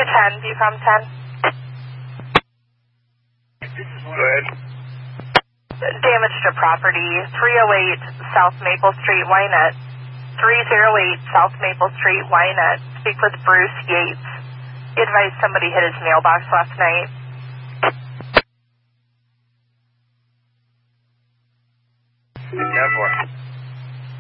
10, Viewcom 10. Go ahead. Damage to property, 308 South Maple Street, Wynette. 308 South Maple Street, Wynette. Speak with Bruce Yates. He advised somebody hit his mailbox last night.